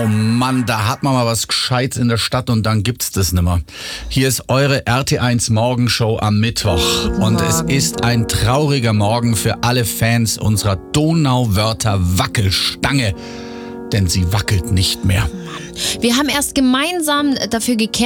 Oh Mann, da hat man mal was Gescheites in der Stadt und dann gibt's das nimmer. Hier ist eure RT1 Morgenshow am Mittwoch. Und es ist ein trauriger Morgen für alle Fans unserer Donauwörther Wackelstange. Denn sie wackelt nicht mehr. Wir haben erst gemeinsam dafür gekämpft,